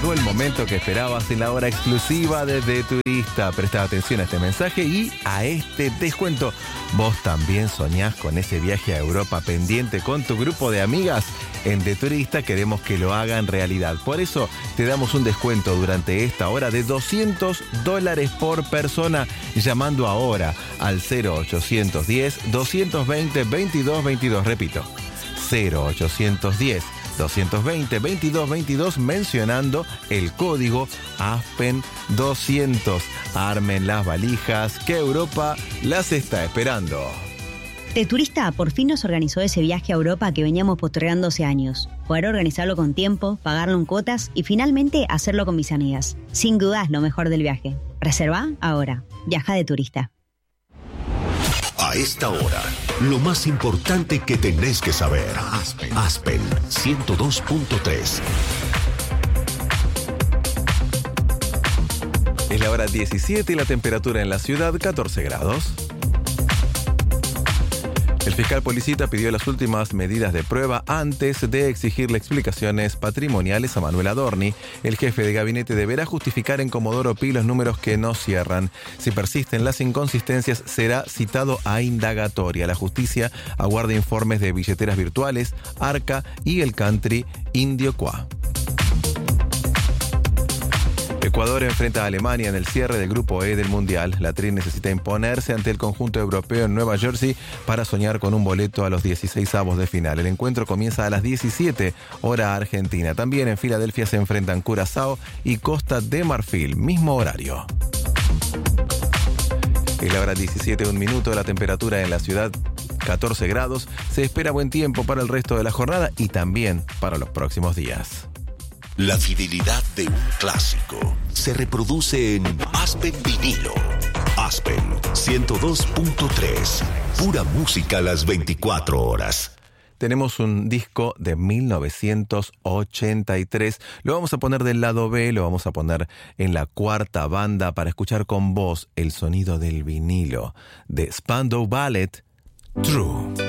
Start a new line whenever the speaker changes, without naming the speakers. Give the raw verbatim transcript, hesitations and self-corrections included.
Llegó el momento que esperabas en la hora exclusiva de De Turista. Presta atención a este mensaje y a este descuento. ¿Vos también soñás con ese viaje a Europa pendiente con tu grupo de amigas? En De Turista queremos que lo hagan realidad. Por eso te damos un descuento durante esta hora de doscientos dólares por persona, llamando ahora al cero ochocientos diez, doscientos veinte, veintidós veintidós. Repito, cero ochocientos diez, doscientos veinte, veintidós veintidós, mencionando el código Aspen doscientos. Armen las valijas, que Europa las está esperando.
De Turista por fin nos organizó ese viaje a Europa que veníamos postergando hace años. Poder organizarlo con tiempo, pagarlo en cuotas y finalmente hacerlo con mis amigas. Sin duda es lo mejor del viaje. Reserva ahora. Viaja De Turista.
A esta hora, lo más importante que tenés que saber. Aspen, Aspen ciento dos punto tres.
Es la hora diecisiete y la temperatura en la ciudad catorce grados. El fiscal Policita pidió las últimas medidas de prueba antes de exigirle explicaciones patrimoniales a Manuel Adorni. El jefe de gabinete deberá justificar en Comodoro Pi los números que no cierran. Si persisten las inconsistencias, será citado a indagatoria. La justicia aguarda informes de billeteras virtuales, Arca y el country Indio Qua. Ecuador enfrenta a Alemania en el cierre del Grupo E del Mundial. La Tri necesita imponerse ante el conjunto europeo en Nueva Jersey para soñar con un boleto a los dieciseisavos de final. El encuentro comienza a las diecisiete, hora argentina. También en Filadelfia se enfrentan Curazao y Costa de Marfil, mismo horario. Es la hora diecisiete, un minuto, la temperatura en la ciudad catorce grados. Se espera buen tiempo para el resto de la jornada y también para los próximos días.
La fidelidad de un clásico se reproduce en Aspen Vinilo. Aspen ciento dos punto tres. Pura música a las veinticuatro horas.
Tenemos un disco de mil novecientos ochenta y tres. Lo vamos a poner del lado B, lo vamos a poner en la cuarta banda para escuchar con voz el sonido del vinilo de Spandau Ballet, True.